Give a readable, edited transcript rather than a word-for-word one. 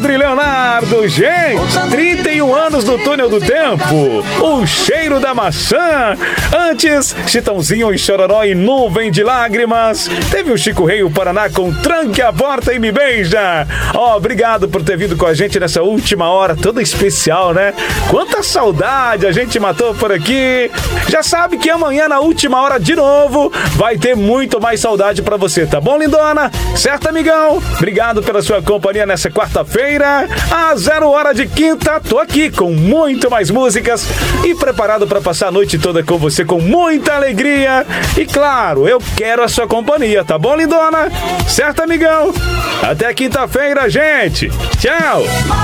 Padre Leonardo, gente, 31 anos do Túnel do Tempo, o cheiro da maçã. Antes, Chitãozinho e Chororó e Nuvem de Lágrimas. Teve o Chico Rei, o Paraná com Tranque a Porta e Me Beija. Obrigado por ter vindo com a gente nessa última hora, toda especial, né? Quanta saudade a gente matou por aqui. Já sabe que amanhã, na última hora, de novo, vai ter muito mais saudade pra você, tá bom, lindona? Certo, amigão? Obrigado pela sua companhia nessa quarta-feira. Às 0 hora de quinta, tô aqui com muito mais músicas e preparado pra passar a noite toda com você com muita alegria. E claro, eu quero a sua companhia, tá bom, lindona? Certo, amigão? Até quinta-feira, gente. Tchau.